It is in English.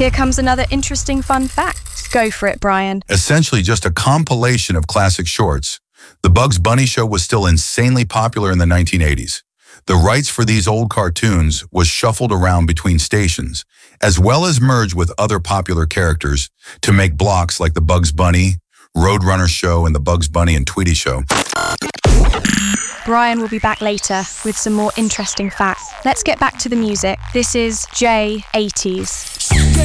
Here comes another interesting fun fact. Go for it, Brian. Essentially just a compilation of classic shorts, The Bugs Bunny Show was still insanely popular in the 1980s. The rights for these old cartoons was shuffled around between stations, as well as merged with other popular characters to make blocks like The Bugs Bunny, Roadrunner Show, and The Bugs Bunny and Tweety Show. Brian will be back later with some more interesting facts. Let's get back to the music. This is J80s.